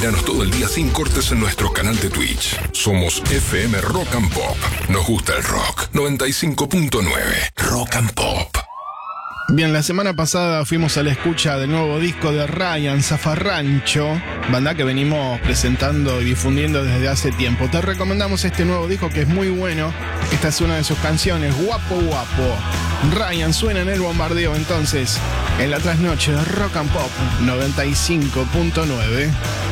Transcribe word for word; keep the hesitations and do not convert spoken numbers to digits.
Míranos todo el día sin cortes en nuestro canal de Twitch. Somos F M Rock and Pop. Nos gusta el rock. noventa y cinco punto nueve Rock and Pop. Bien, la semana pasada fuimos a la escucha del nuevo disco de Ryan, Zafarrancho, banda que venimos presentando y difundiendo desde hace tiempo. Te recomendamos este nuevo disco que es muy bueno. Esta es una de sus canciones, Guapo Guapo. Ryan suena en el bombardeo entonces, en la trasnoche de Rock and Pop noventa y cinco punto nueve.